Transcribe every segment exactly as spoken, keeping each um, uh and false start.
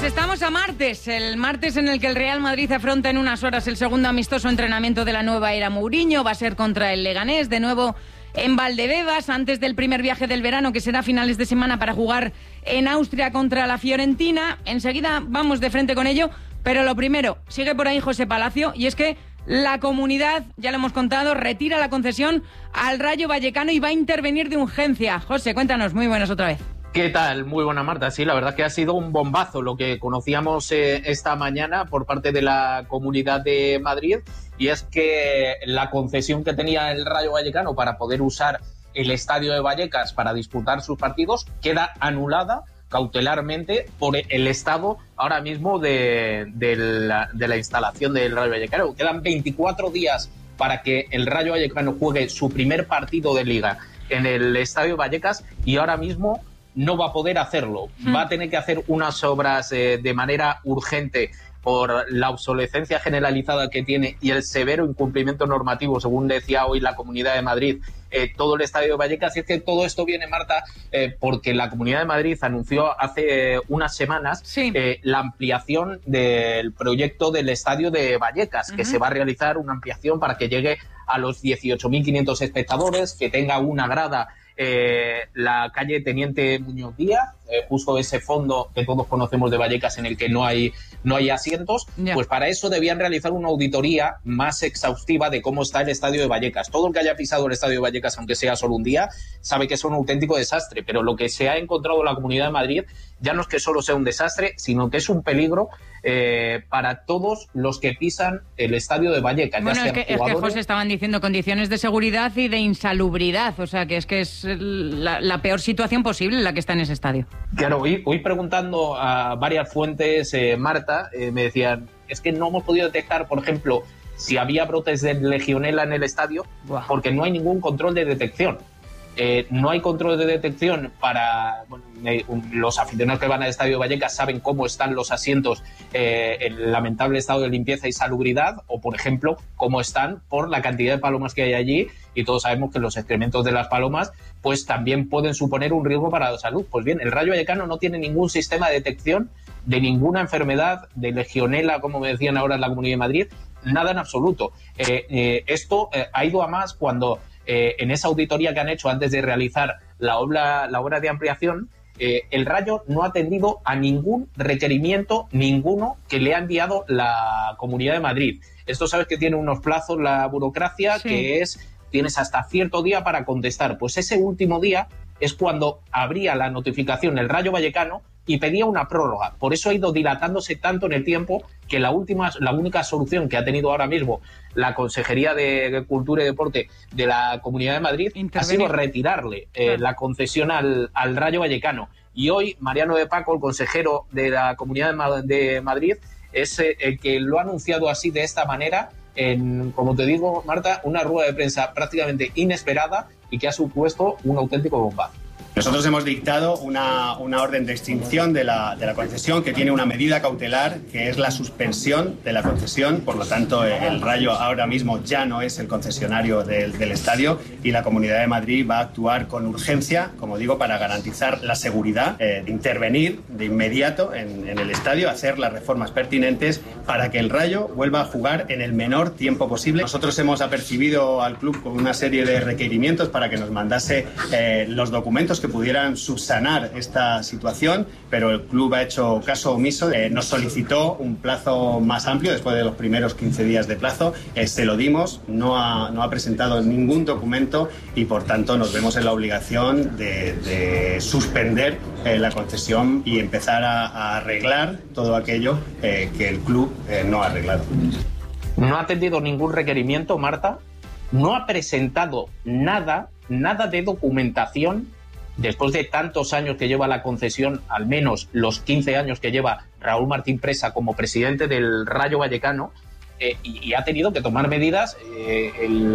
estamos a martes, el martes en el que el Real Madrid afronta en unas horas el segundo amistoso entrenamiento de la nueva era Mourinho. Va a ser contra el Leganés, de nuevo en Valdebebas, antes del primer viaje del verano, que será a finales de semana, para jugar en Austria contra la Fiorentina. Enseguida vamos de frente con ello, pero lo primero, sigue por ahí José Palacio, y es que la comunidad, ya lo hemos contado, retira la concesión al Rayo Vallecano y va a intervenir de urgencia. José, cuéntanos, muy buenas otra vez. ¿Qué tal? Muy buena, Marta. Sí, la verdad que ha sido un bombazo lo que conocíamos eh, esta mañana por parte de la Comunidad de Madrid, y es que la concesión que tenía el Rayo Vallecano para poder usar el estadio de Vallecas para disputar sus partidos queda anulada cautelarmente por el estado ahora mismo de, de, la, de la instalación del Rayo Vallecano. Quedan veinticuatro días para que el Rayo Vallecano juegue su primer partido de Liga en el estadio Vallecas, y ahora mismo no va a poder hacerlo. Va a tener que hacer unas obras eh, de manera urgente por la obsolescencia generalizada que tiene y el severo incumplimiento normativo, según decía hoy la Comunidad de Madrid, eh, todo el estadio de Vallecas. Y es que todo esto viene, Marta, eh, porque la Comunidad de Madrid anunció hace eh, unas semanas sí. eh, la ampliación del proyecto del estadio de Vallecas, uh-huh. que se va a realizar una ampliación para que llegue a los dieciocho mil quinientos espectadores, que tenga una grada Eh, la calle Teniente Muñoz Díaz, eh, justo ese fondo que todos conocemos de Vallecas en el que no hay, no hay asientos. Yeah. Pues para eso debían realizar una auditoría más exhaustiva de cómo está el estadio de Vallecas. Todo el que haya pisado el estadio de Vallecas, aunque sea solo un día, sabe que es un auténtico desastre, pero lo que se ha encontrado en la Comunidad de Madrid ya no es que solo sea un desastre, sino que es un peligro eh, para todos los que pisan el estadio de Vallecas. Bueno, es que, es que, José, estaban diciendo condiciones de seguridad y de insalubridad, o sea, que es que es la, la peor situación posible la que está en ese estadio. Claro, hoy, hoy preguntando a varias fuentes, eh, Marta, eh, me decían, es que no hemos podido detectar, por ejemplo, si había brotes de legionela en el estadio, wow. porque no hay ningún control de detección. Eh, no hay control de detección para bueno, eh, los aficionados que van al estadio de Vallecas saben cómo están los asientos eh, en el lamentable estado de limpieza y salubridad, o por ejemplo cómo están por la cantidad de palomas que hay allí, y todos sabemos que los excrementos de las palomas pues también pueden suponer un riesgo para la salud. Pues bien, el Rayo Vallecano no tiene ningún sistema de detección de ninguna enfermedad, de legionela, como me decían ahora en la Comunidad de Madrid, nada en absoluto. Eh, eh, esto eh, ha ido a más cuando Eh, en esa auditoría que han hecho antes de realizar la obra, la obra de ampliación, eh, el Rayo no ha atendido a ningún requerimiento, ninguno, que le ha enviado la Comunidad de Madrid. Esto sabes que tiene unos plazos la burocracia, sí. que es, tienes hasta cierto día para contestar. Pues ese último día es cuando abría la notificación el Rayo Vallecano y pedía una prórroga. Por eso ha ido dilatándose tanto en el tiempo que la última, la única solución que ha tenido ahora mismo la Consejería de Cultura y Deporte de la Comunidad de Madrid ha sido retirarle eh, claro. la concesión al, al Rayo Vallecano. Y hoy Mariano de Paco, el consejero de la Comunidad de Madrid, es eh, el que lo ha anunciado así, de esta manera, en, como te digo, Marta, una rueda de prensa prácticamente inesperada y que ha supuesto un auténtico bombazo. Nosotros hemos dictado una, una orden de extinción de la, de la concesión que tiene una medida cautelar, que es la suspensión de la concesión. Por lo tanto, el Rayo ahora mismo ya no es el concesionario del, del estadio, y la Comunidad de Madrid va a actuar con urgencia, como digo, para garantizar la seguridad, eh, de intervenir de inmediato en, en el estadio, hacer las reformas pertinentes para que el Rayo vuelva a jugar en el menor tiempo posible. Nosotros hemos apercibido al club con una serie de requerimientos para que nos mandase eh, los documentos que que pudieran subsanar esta situación, pero el club ha hecho caso omiso. Eh, nos solicitó un plazo más amplio después de los primeros quince días de plazo, eh, se lo dimos, no ha, no ha presentado ningún documento y por tanto nos vemos en la obligación de, de suspender eh, la concesión y empezar a, a arreglar todo aquello eh, que el club eh, no ha arreglado. No ha atendido ningún requerimiento, Marta, no ha presentado nada, nada de documentación. Después de tantos años que lleva la concesión, al menos los quince años que lleva Raúl Martín Presa como presidente del Rayo Vallecano, eh, y, y ha tenido que tomar medidas eh,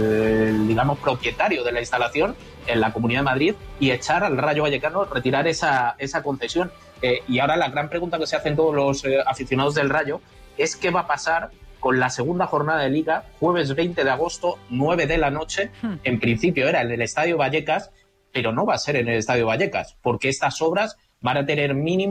el, digamos, propietario de la instalación en la Comunidad de Madrid y echar al Rayo Vallecano, retirar esa, esa concesión. Eh, y ahora la gran pregunta que se hacen todos los eh, aficionados del Rayo es qué va a pasar con la segunda jornada de Liga, jueves veinte de agosto, nueve de la noche. Hmm. En principio era en el Estadio Vallecas, pero no va a ser en el Estadio Vallecas, porque estas obras van a tener mínimo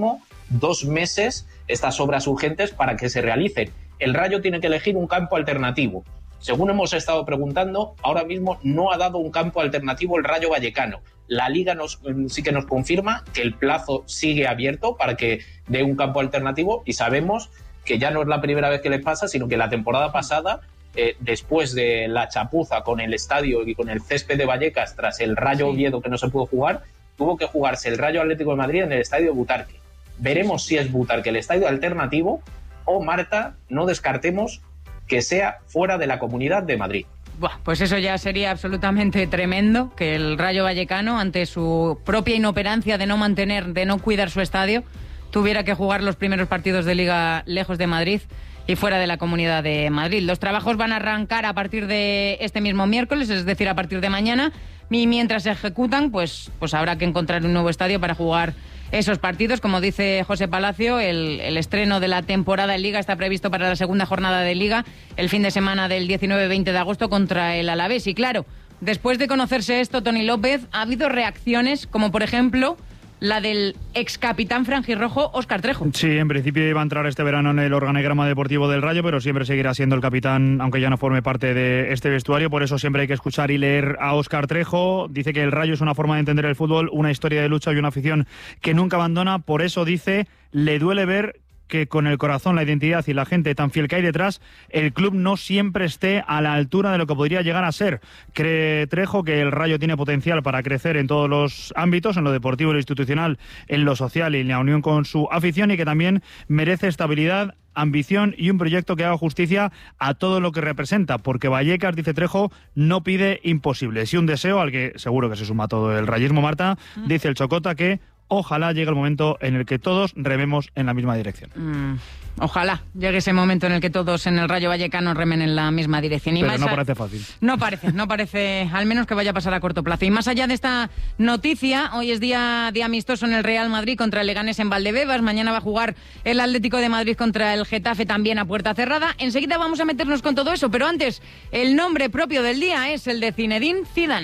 dos meses estas obras urgentes para que se realicen. El Rayo tiene que elegir un campo alternativo. Según hemos estado preguntando, ahora mismo no ha dado un campo alternativo el Rayo Vallecano. La Liga nos, sí que nos confirma que el plazo sigue abierto para que dé un campo alternativo, y sabemos que ya no es la primera vez que les pasa, sino que la temporada pasada, eh, después de la chapuza con el estadio y con el césped de Vallecas tras el Rayo sí. Oviedo que no se pudo jugar, tuvo que jugarse el Rayo Atlético de Madrid en el estadio Butarque. Veremos si es Butarque el estadio alternativo o, Marta, no descartemos que sea fuera de la Comunidad de Madrid. Buah, pues eso ya sería absolutamente tremendo, que el Rayo Vallecano, ante su propia inoperancia de no mantener, de no cuidar su estadio, tuviera que jugar los primeros partidos de Liga lejos de Madrid y fuera de la Comunidad de Madrid. Los trabajos van a arrancar a partir de este mismo miércoles, es decir, a partir de mañana, y mientras se ejecutan, pues, pues habrá que encontrar un nuevo estadio para jugar esos partidos. Como dice José Palacio, el, el estreno de la temporada en Liga está previsto para la segunda jornada de Liga, el fin de semana del diecinueve veinte de agosto contra el Alavés. Y claro, después de conocerse esto, Toni López, ha habido reacciones como, por ejemplo, la del excapitán franjirrojo Óscar Trejo. Sí, en principio iba a entrar este verano en el organigrama deportivo del Rayo, pero siempre seguirá siendo el capitán, aunque ya no forme parte de este vestuario. Por eso siempre hay que escuchar y leer a Óscar Trejo. Dice que el Rayo es una forma de entender el fútbol, una historia de lucha y una afición que nunca abandona. Por eso dice, le duele ver que con el corazón, la identidad y la gente tan fiel que hay detrás, el club no siempre esté a la altura de lo que podría llegar a ser. Cree Trejo que el Rayo tiene potencial para crecer en todos los ámbitos, en lo deportivo, en lo institucional, en lo social y en la unión con su afición, y que también merece estabilidad, ambición y un proyecto que haga justicia a todo lo que representa, porque Vallecas, dice Trejo, no pide imposibles, y un deseo al que seguro que se suma todo el rayismo, Marta, mm. dice el Chocota que ojalá llegue el momento en el que todos rememos en la misma dirección. Mm, ojalá llegue ese momento en el que todos en el Rayo Vallecano remen en la misma dirección. Y Pero más no a... parece fácil. No parece, no parece, al menos que vaya a pasar a corto plazo. Y más allá de esta noticia, hoy es día de amistoso en el Real Madrid contra el Leganés en Valdebebas. Mañana va a jugar el Atlético de Madrid contra el Getafe, también a puerta cerrada. Enseguida vamos a meternos con todo eso, pero antes, el nombre propio del día es el de Zinedine Zidane.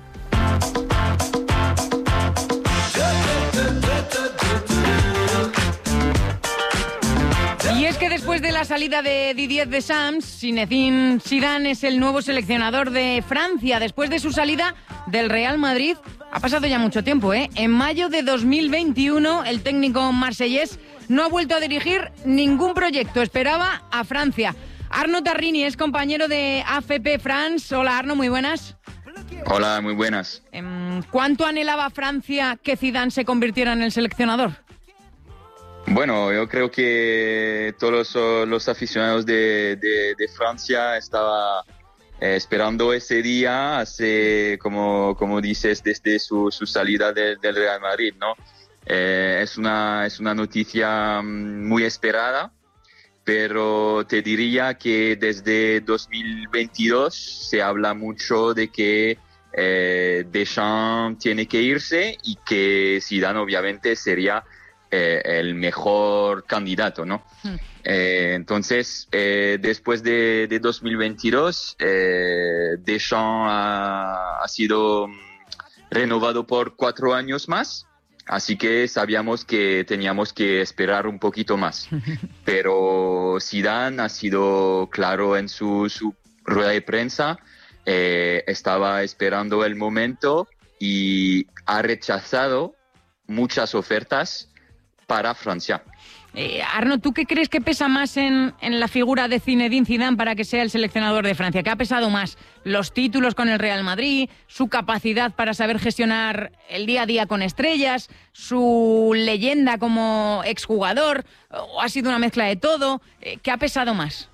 Y es que después de la salida de Didier Deschamps, Zinedine Zidane es el nuevo seleccionador de Francia. Después de su salida del Real Madrid, ha pasado ya mucho tiempo, ¿eh? En mayo de dos mil veintiuno, el técnico marsellés no ha vuelto a dirigir ningún proyecto. Esperaba a Francia. Arnaud Tarrini es compañero de A F P France. Hola, Arnaud, muy buenas. Hola, muy buenas. ¿Cuánto anhelaba Francia que Zidane se convirtiera en el seleccionador? Bueno, yo creo que todos los, los aficionados de, de, de Francia estaban eh, esperando ese día, hace, como, como dices, desde su, su salida de, del Real Madrid, ¿no? Eh, es una, es una noticia muy esperada, pero te diría que desde dos mil veintidós se habla mucho de que eh, Deschamps tiene que irse y que Zidane obviamente sería eh, el mejor candidato, ¿no? Hmm. Eh, entonces, eh, después de, de dos mil veintidós, eh, Deschamps ha, ha sido renovado por cuatro años más. Así que sabíamos que teníamos que esperar un poquito más. Pero Zidane ha sido claro en su, su rueda de prensa. Eh, estaba esperando el momento y ha rechazado muchas ofertas para Francia. Eh, Arnaud, ¿tú qué crees que pesa más en, en la figura de Zinedine Zidane para que sea el seleccionador de Francia? ¿Qué ha pesado más? ¿Los títulos con el Real Madrid? ¿Su capacidad para saber gestionar el día a día con estrellas? ¿Su leyenda como exjugador? ¿O ha sido una mezcla de todo? Eh, ¿Qué ha pesado más?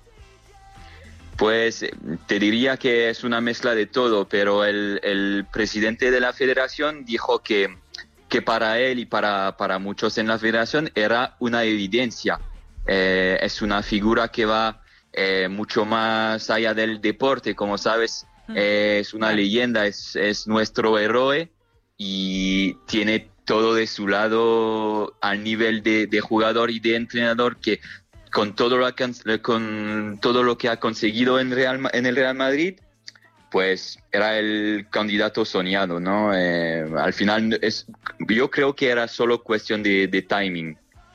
Pues te diría que es una mezcla de todo, pero el, el presidente de la federación dijo que que para él y para, para muchos en la federación era una evidencia. Eh, es una figura que va eh, mucho más allá del deporte, como sabes, eh, es una leyenda, es, es nuestro héroe y tiene todo de su lado al nivel de, de jugador y de entrenador, que con todo lo que, con todo lo que ha conseguido en, Real, en el Real Madrid, pues era el candidato soñado, ¿no? Eh, al final, es, yo creo que era solo cuestión de, de timing.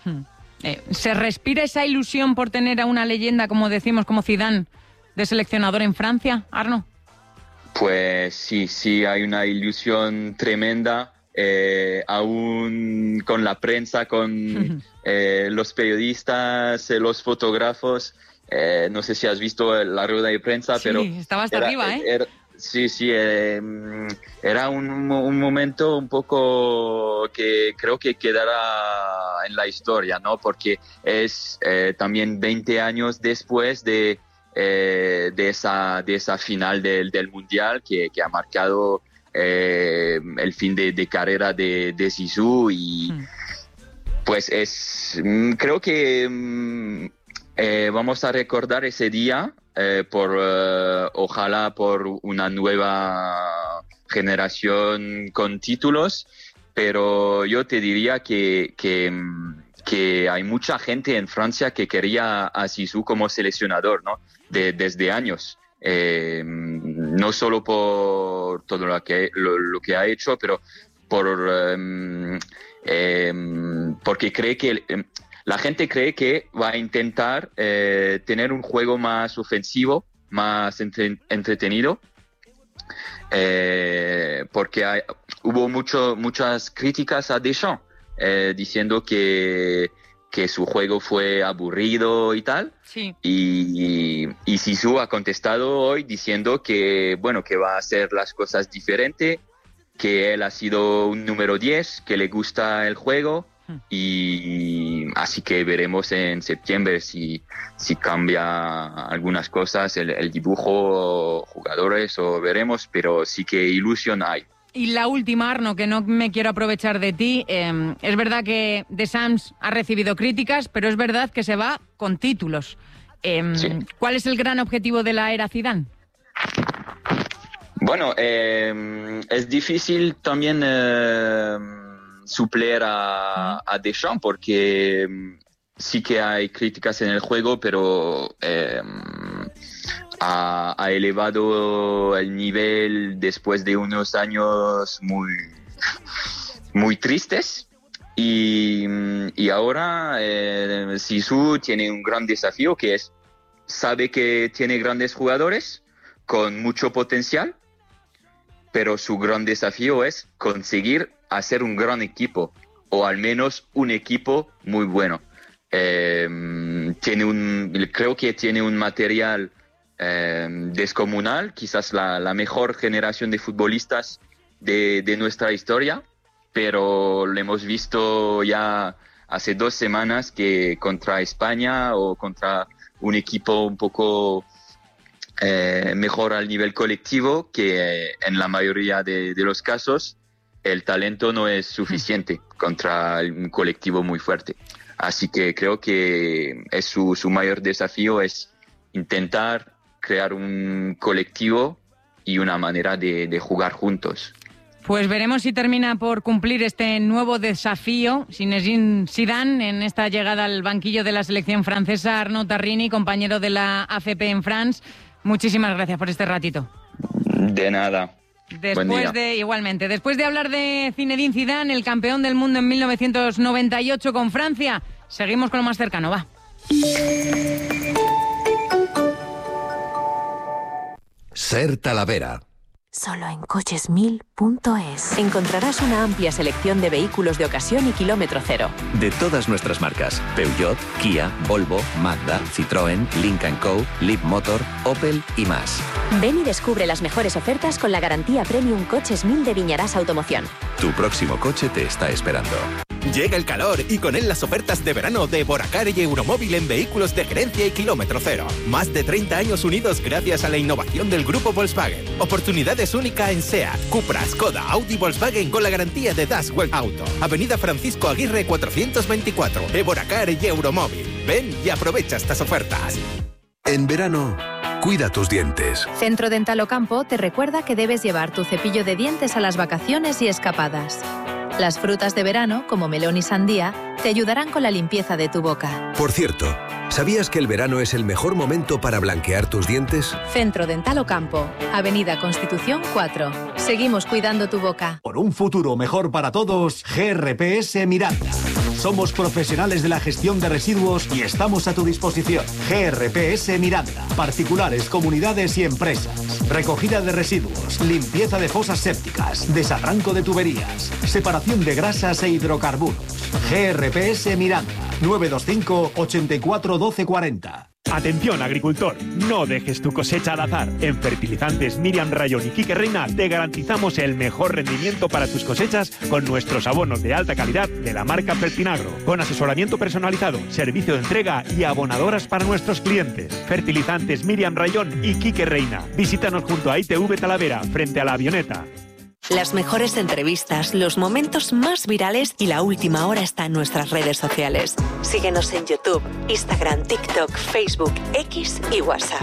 Hmm. Eh, ¿Se respira esa ilusión por tener a una leyenda, como decimos, como Zidane, de seleccionador en Francia, Arno? Pues sí, sí, hay una ilusión tremenda, eh, aún con la prensa, con eh, los periodistas, eh, los fotógrafos. Eh, no sé si has visto la rueda de prensa, sí, pero... estaba hasta era, arriba, ¿eh? Era, sí, sí, eh, era un, un momento un poco que creo que quedará en la historia, ¿no? Porque es eh, también veinte años después de... Eh, de esa de esa final del, del Mundial que, que ha marcado eh, el fin de, de carrera de, de Zizou y mm. pues es creo que mm, eh, vamos a recordar ese día eh, por uh, ojalá por una nueva generación con títulos, pero yo te diría que, que que hay mucha gente en Francia que quería a Zizou como seleccionador, ¿no? De, desde años, eh, no solo por todo lo que, lo, lo que ha hecho, pero por um, eh, porque cree que eh, la gente cree que va a intentar eh, tener un juego más ofensivo, más entre, entretenido, eh, porque hay, hubo mucho, muchas críticas a Deschamps eh, diciendo que que su juego fue aburrido y tal. Sí. Y, y Zizou ha contestado hoy diciendo que, bueno, que va a hacer las cosas diferente, que él ha sido un número diez, que le gusta el juego, hmm. y así que veremos en septiembre si, si cambia algunas cosas, el, el dibujo, jugadores, o veremos, pero sí que ilusión hay. Y la última, Arno, que no me quiero aprovechar de ti. Eh, es verdad que Deschamps ha recibido críticas, pero es verdad que se va con títulos. Eh, sí. ¿Cuál es el gran objetivo de la era Zidane? Bueno, eh, es difícil también eh, suplir a, a Deschamps porque sí que hay críticas en el juego, pero... Eh, Ha, ha elevado el nivel después de unos años muy, muy tristes y, y ahora eh, Zizou tiene un gran desafío que es, sabe que tiene grandes jugadores con mucho potencial, pero su gran desafío es conseguir hacer un gran equipo o al menos un equipo muy bueno. Eh, tiene un, creo que tiene un material Eh, descomunal, quizás la, la mejor generación de futbolistas de, de nuestra historia, pero lo hemos visto ya hace dos semanas que contra España o contra un equipo un poco eh, mejor al nivel colectivo, que eh, en la mayoría de, de los casos el talento no es suficiente contra un colectivo muy fuerte. Así que creo que es su, su mayor desafío es intentar crear un colectivo y una manera de, de jugar juntos. Pues veremos si termina por cumplir este nuevo desafío Zinedine Zidane en esta llegada al banquillo de la selección francesa. Arnaud Tarrini, compañero de la A F P en France, muchísimas gracias por este ratito. De nada. Después de, igualmente, después de hablar de Zinedine Zidane, el campeón del mundo en mil novecientos noventa y ocho con Francia, seguimos con lo más cercano, va. Ser Talavera. Solo en coches mil punto es encontrarás una amplia selección de vehículos de ocasión y kilómetro cero. De todas nuestras marcas: Peugeot, Kia, Volvo, Mazda, Citroën, Lynk and Co, Leapmotor, Opel y más. Ven y descubre las mejores ofertas con la garantía Premium Coches mil de Viñarás Automoción. Tu próximo coche te está esperando. Llega el calor y con él las ofertas de verano de Boracar y Euromóvil en vehículos de gerencia y kilómetro cero. Más de treinta años unidos gracias a la innovación del grupo Volkswagen. Oportunidades únicas en SEAT, Cupra, Skoda, Audi y Volkswagen con la garantía de Das Well Auto. Avenida Francisco Aguirre cuatrocientos veinticuatro. De Boracar y Euromóvil. Ven y aprovecha estas ofertas. En verano, cuida tus dientes. Centro Dental Ocampo te recuerda que debes llevar tu cepillo de dientes a las vacaciones y escapadas. Las frutas de verano, como melón y sandía, te ayudarán con la limpieza de tu boca. Por cierto, ¿sabías que el verano es el mejor momento para blanquear tus dientes? Centro Dental Ocampo, Avenida Constitución cuatro. Seguimos cuidando tu boca. Por un futuro mejor para todos, G R P S Miranda. Somos profesionales de la gestión de residuos y estamos a tu disposición. G R P S Miranda. Particulares, comunidades y empresas. Recogida de residuos, limpieza de fosas sépticas, desarranco de tuberías, separación de grasas e hidrocarburos. G R P S Miranda. nueve dos cinco, ochenta y cuatro, doce cuarenta. Atención, agricultor, no dejes tu cosecha al azar. En Fertilizantes Miriam Rayón y Quique Reina te garantizamos el mejor rendimiento para tus cosechas con nuestros abonos de alta calidad de la marca Fertinagro, con asesoramiento personalizado, servicio de entrega y abonadoras para nuestros clientes. Fertilizantes Miriam Rayón y Quique Reina. Visítanos junto a I T V Talavera, frente a la Avioneta. Las mejores entrevistas, los momentos más virales y la última hora está en nuestras redes sociales. Síguenos en YouTube, Instagram, TikTok, Facebook, X y WhatsApp.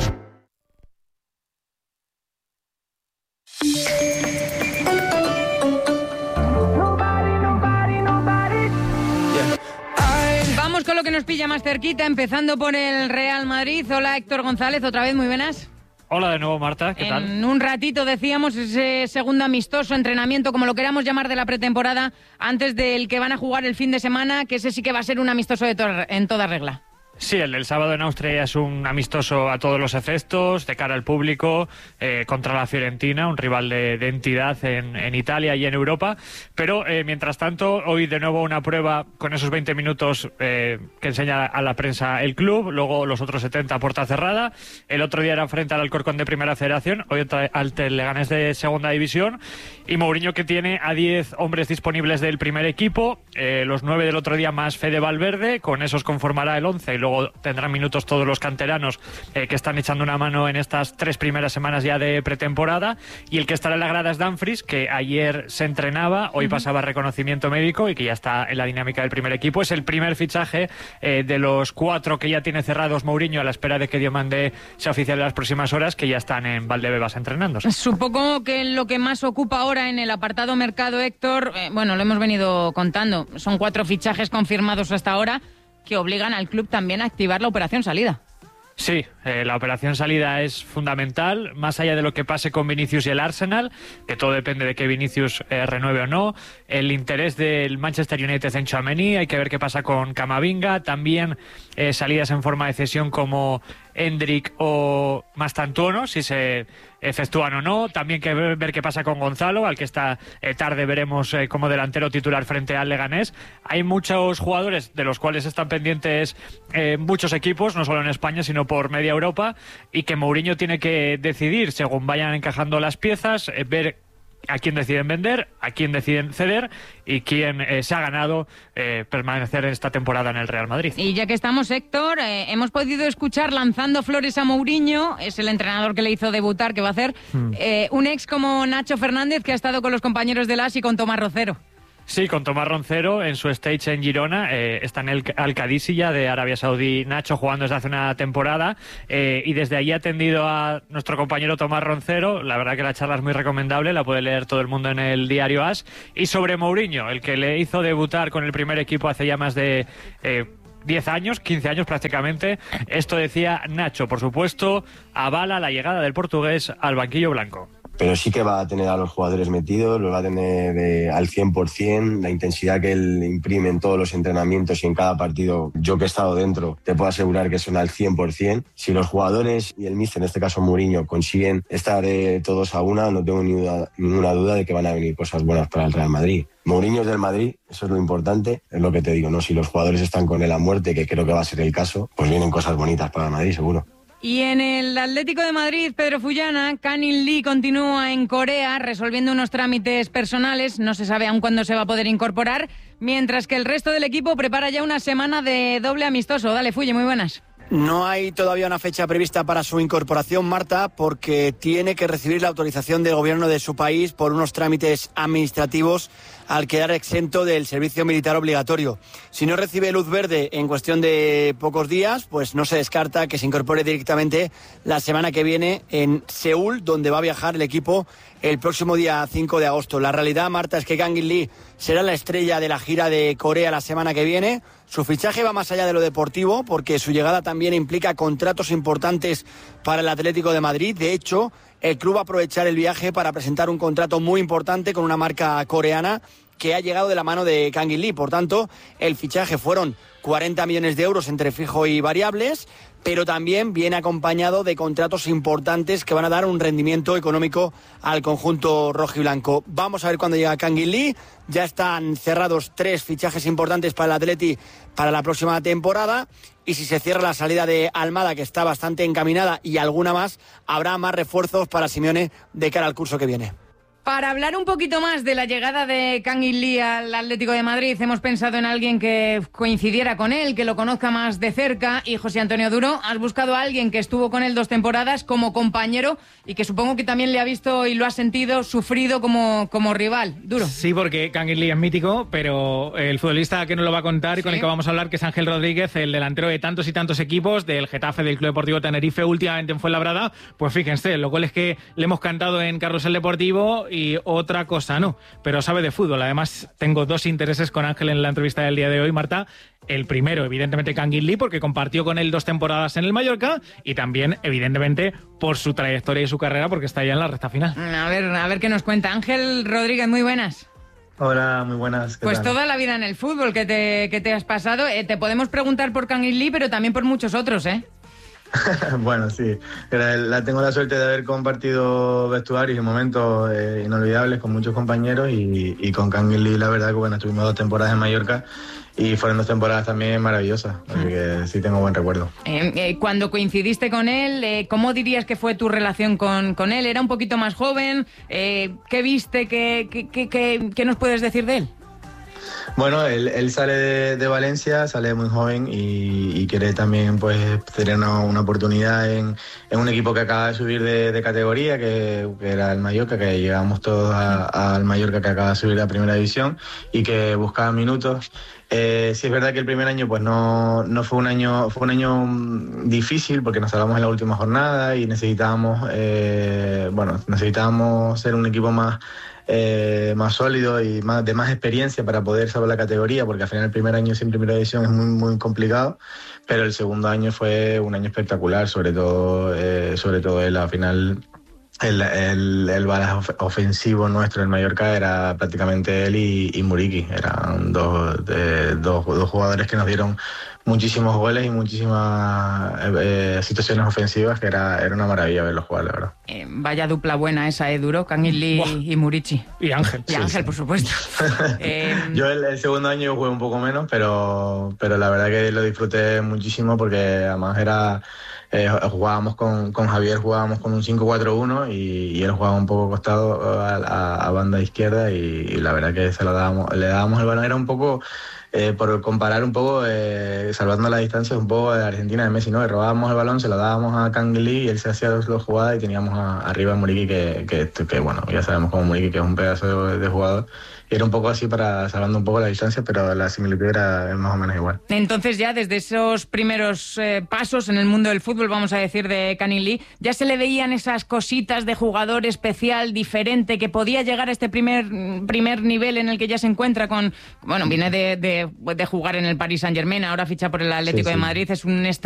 Vamos con lo que nos pilla más cerquita, empezando por el Real Madrid. Hola, Héctor González, otra vez, muy buenas. Hola de nuevo, Marta, ¿qué tal? En un ratito decíamos ese segundo amistoso, entrenamiento, como lo queramos llamar, de la pretemporada, antes del que van a jugar el fin de semana, que ese sí que va a ser un amistoso de to- en toda regla. Sí, el del sábado en Austria es un amistoso a todos los efectos, de cara al público, eh, contra la Fiorentina, un rival de, de entidad en, en Italia y en Europa. Pero, eh, mientras tanto, hoy de nuevo una prueba con esos veinte minutos eh, que enseña a la prensa el club, luego los otros setenta a puerta cerrada. El otro día era frente al Alcorcón de Primera Federación, hoy al Leganés de Segunda División. Y Mourinho, que tiene a diez hombres disponibles del primer equipo, eh, los nueve del otro día más Fede Valverde, con esos conformará el once y luego Luego tendrán minutos todos los canteranos eh, que están echando una mano en estas tres primeras semanas ya de pretemporada. Y el que estará en la grada es Dumfries, que ayer se entrenaba, hoy uh-huh. pasaba reconocimiento médico y que ya está en la dinámica del primer equipo. Es el primer fichaje eh, de los cuatro que ya tiene cerrados Mourinho, a la espera de que Diomande sea oficial en las próximas horas, que ya están en Valdebebas entrenándose. Supongo que lo que más ocupa ahora en el apartado mercado, Héctor, eh, bueno, lo hemos venido contando, son cuatro fichajes confirmados hasta ahora, que obligan al club también a activar la operación salida. Sí, eh, la operación salida es fundamental, más allá de lo que pase con Vinicius y el Arsenal, que todo depende de que Vinicius eh, renueve o no. El interés del Manchester United en Tchouaméni, hay que ver qué pasa con Camavinga. También eh, salidas en forma de cesión como Endrick o Mastantuono, si se efectúan o no. También que ver qué pasa con Gonzalo, al que esta eh, tarde veremos eh, como delantero titular frente al Leganés. Hay muchos jugadores de los cuales están pendientes eh, muchos equipos, no solo en España, sino por media Europa, y que Mourinho tiene que decidir según vayan encajando las piezas, eh, ver a quién deciden vender, a quién deciden ceder y quién eh, se ha ganado eh, permanecer esta temporada en el Real Madrid. Y ya que estamos, Héctor, eh, hemos podido escuchar lanzando flores a Mourinho, es el entrenador que le hizo debutar, que va a hacer, mm. eh, un ex como Nacho Fernández, que ha estado con los compañeros del A S y con Tomás Rocero. Sí, con Tomás Roncero en su stage en Girona, eh, está en el Al-Qadisiyah de Arabia Saudí, Nacho, jugando desde hace una temporada, eh, y desde allí ha atendido a nuestro compañero Tomás Roncero. La verdad que la charla es muy recomendable, la puede leer todo el mundo en el diario A S. Y sobre Mourinho, el que le hizo debutar con el primer equipo hace ya más de Eh, diez años, quince años prácticamente. Esto decía Nacho, por supuesto, avala la llegada del portugués al banquillo blanco. Pero sí que va a tener a los jugadores metidos, los va a tener eh, al cien por ciento, la intensidad que él imprime en todos los entrenamientos y en cada partido. Yo que he estado dentro, te puedo asegurar que son al cien por ciento. Si los jugadores y el míster, en este caso Mourinho, consiguen estar eh, todos a una, no tengo ni duda, ninguna duda de que van a venir cosas buenas para el Real Madrid. Mourinho es del Madrid, eso es lo importante, es lo que te digo, ¿no? Si los jugadores están con él a muerte, que creo que va a ser el caso, pues vienen cosas bonitas para el Madrid, seguro. Y en el Atlético de Madrid, Pedro Fullana, Kang-in Lee continúa en Corea resolviendo unos trámites personales, no se sabe aún cuándo se va a poder incorporar, mientras que el resto del equipo prepara ya una semana de doble amistoso. Dale, Fulle, muy buenas. No hay todavía una fecha prevista para su incorporación, Marta, porque tiene que recibir la autorización del gobierno de su país por unos trámites administrativos al quedar exento del servicio militar obligatorio. Si no recibe luz verde en cuestión de pocos días, pues no se descarta que se incorpore directamente la semana que viene en Seúl, donde va a viajar el equipo el próximo día cinco de agosto. La realidad, Marta, es que Kang-in Lee será la estrella de la gira de Corea la semana que viene. Su fichaje va más allá de lo deportivo, porque su llegada también implica contratos importantes para el Atlético de Madrid. De hecho, el club va a aprovechar el viaje para presentar un contrato muy importante con una marca coreana que ha llegado de la mano de Kangin Lee. Por tanto, el fichaje fueron cuarenta millones de euros entre fijo y variables, pero también viene acompañado de contratos importantes que van a dar un rendimiento económico al conjunto rojiblanco. Vamos a ver cuándo llega Kangin Lee. Ya están cerrados tres fichajes importantes para el Atleti para la próxima temporada, y si se cierra la salida de Almada, que está bastante encaminada, y alguna más, habrá más refuerzos para Simeone de cara al curso que viene. Para hablar un poquito más de la llegada de Kangin Lee al Atlético de Madrid, hemos pensado en alguien que coincidiera con él, que lo conozca más de cerca. Y José Antonio Duro, has buscado a alguien que estuvo con él dos temporadas como compañero y que supongo que también le ha visto y lo ha sentido sufrido como, como rival. Duro. Sí, porque Kangin Lee es mítico, pero el futbolista que nos lo va a contar y con ¿Sí? el que vamos a hablar, que es Ángel Rodríguez, el delantero de tantos y tantos equipos, del Getafe, del Club Deportivo Tenerife, últimamente en Fuenlabrada, pues fíjense, los goles que le hemos cantado en Carrusel Deportivo y otra cosa no, pero sabe de fútbol. Además, tengo dos intereses con Ángel en la entrevista del día de hoy, Marta. El primero, evidentemente, Kangin Lee, porque compartió con él dos temporadas en el Mallorca, y también, evidentemente, por su trayectoria y su carrera, porque está ya en la recta final. A ver, a ver qué nos cuenta. Ángel Rodríguez, muy buenas. Hola, muy buenas. ¿Qué pues tal? Toda la vida en el fútbol que te, que te has pasado. Eh, te podemos preguntar por Kangin Lee, pero también por muchos otros, ¿eh? Bueno, sí, la, tengo la suerte de haber compartido vestuarios y momentos eh, inolvidables con muchos compañeros, y, y con Kangin Lee la verdad que bueno, estuvimos dos temporadas en Mallorca y fueron dos temporadas también maravillosas, así que sí tengo buen recuerdo. Eh, eh, cuando coincidiste con él, eh, ¿cómo dirías que fue tu relación con, con él? ¿Era un poquito más joven? Eh, ¿Qué viste? ¿Qué, qué, qué, qué, qué nos puedes decir de él? Bueno, él, él sale de, de Valencia, sale muy joven y, y quiere también pues tener una, una oportunidad en, en un equipo que acaba de subir de, de categoría, que, que era el Mallorca, que llegamos todos al Mallorca, que acaba de subir a Primera División y que buscaba minutos. Eh, sí es verdad que el primer año pues no, no fue un año fue un año difícil, porque nos salvamos en la última jornada y necesitábamos eh, bueno necesitábamos ser un equipo más Eh, más sólido y más, de más experiencia para poder salvar la categoría, porque al final el primer año sin Primera División es muy muy complicado, pero el segundo año fue un año espectacular, sobre todo eh, sobre todo él. Al final el, el, el balazo ofensivo nuestro en Mallorca era prácticamente él y, y Muriqui, eran dos, de, dos, dos jugadores que nos dieron muchísimos goles y muchísimas eh, situaciones ofensivas, que era, era una maravilla verlos jugar, la verdad. Eh, vaya dupla buena esa, ¿eh, Duro? Kangin Lee y Muriqui. Y Ángel. Y sí, Ángel, sí. por supuesto. eh... Yo el, el segundo año jugué un poco menos, pero, pero la verdad que lo disfruté muchísimo, porque además era... Eh, jugábamos con, con Javier, jugábamos con un cinco cuatro uno y, y él jugaba un poco costado a, a, a banda izquierda, y, y la verdad que se lo dábamos, le dábamos el balón. Era un poco... Eh, por comparar un poco, eh, salvando las distancias un poco de Argentina de Messi, ¿no? Que robábamos el balón, se lo dábamos a Kangin Lee y él se hacía dos, dos jugadas, y teníamos a, arriba a Muriqui, que, que, que bueno, ya sabemos como Muriqui, que es un pedazo de, de jugador. Y era un poco así, para salvando un poco la distancia, pero la similitud era más o menos igual. Entonces ya desde esos primeros eh, pasos en el mundo del fútbol, vamos a decir, de Kangin Lee, ya se le veían esas cositas de jugador especial, diferente, que podía llegar a este primer, primer nivel en el que ya se encuentra con... Bueno, viene de, de, de jugar en el Paris Saint-Germain, ahora ficha por el Atlético sí, sí. de Madrid, es un